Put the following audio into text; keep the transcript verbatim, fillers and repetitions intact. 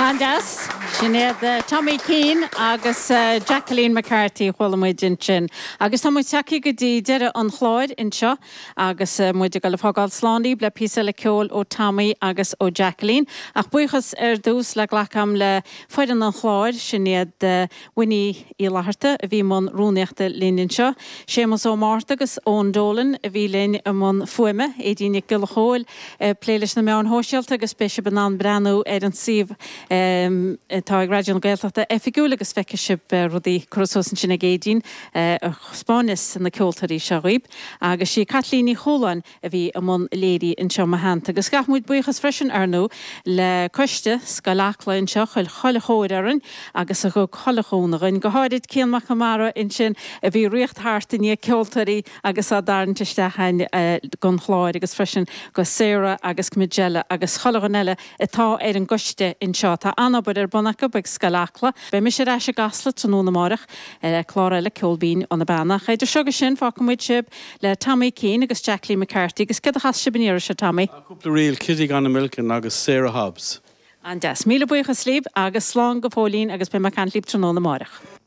Andas, Sinead Tommy Keane agus uh, Jacqueline McCarthy chula muidin sin. Agus tá muid teaci go dtí deire an chláid inseo agus uh, muid go le fágáil slánaí ble písa le ceol ó Tommy agus ó Jacqueline. Ach buchas ar dús le ghlacham le foidan an chláid Sinead uh, Winnie í láthirta a bhí man rúneachta línin seo. Séamus ó Martha agus ón Dolan a bhí linn a man fuime é dtíine go le chóil uh, pléiles na meán hóisialta agus spéise banan breanú ar an sif um, tá gradual gaeltachta efigúil agus feicisiib uh, rudí crosósan sin a géidín uh, a Spánis na ceoltarí seoíb agus sí Catlíní Hólan a bhí am an léirí in seo mahananta agus gachmúid buchas freisin arnú le coiste scalachla in seo chuil chollachóid aran agus a go chollachónarin go háirid céan machamara in sin a bhí riocht hátaní ceoltarí agus á darn teisteáin uh, gon chláid agus freisin go Sarah agus Midgella agus chollaghanile atá ar an goiste in seo tá anabud ar bonnacha beag scalachla be mi sé reis a gasla tanúna marach uh, chlára le ceolbín an na banach. Idir seoga sin fácamúid sib le Tommy Keane agus Jacqueline McCarthy agus cad a has sib in se Tommy. Cúpla riil Kitty Ganna Milken agus Sarah Hobbs. An des míle buchas slíb agus slán go fólín agus be mac an líb tanúna marach.